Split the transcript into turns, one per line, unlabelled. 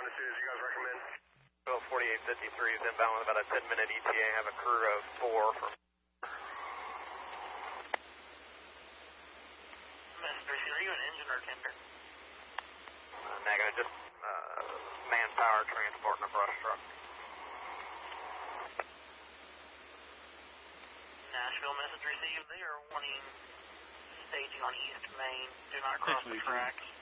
as you guys recommend?
Well, 4853 is inbound with about a 10-minute ETA. Have a crew of 4 from...
Messenger, are you an engine or tender?
Negative, just manpower transporting a brush truck.
Nashville, message received. They are wanting staging on East Main. Do not cross the tracks.